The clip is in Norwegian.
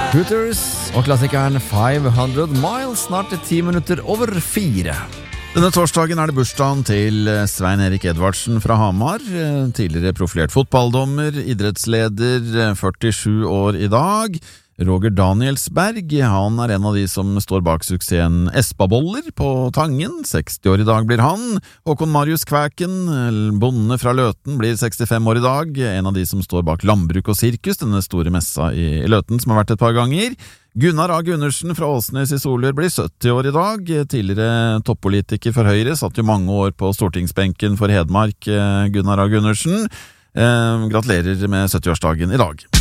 Hooters og klassikeren 500 Miles, snart 10 minutter over 4. Denne torsdagen det bursdagen til Svein Erik Edvardsen fra Hamar, tidligere profilert fotballdommer, idrettsleder, 47 år i dag. Roger Danielsberg, han en av de som står bak suksessen Espaboller på Tangen, 60 år i dag blir han. Håkon Marius Kvæken, bonde fra Løten, blir 65 år i dag, en av de som står bak Landbruk og Sirkus, denne store messa i Løten som har vært et par ganger. Gunnar A. Gundersen fra Åsnes i Solør blir 70 år i dag, tidligere toppolitiker for Høyre, satt jo mange år på stortingsbenken for Hedmark, Gunnar A. Gundersen. Gratulerer med 70-årsdagen i dag.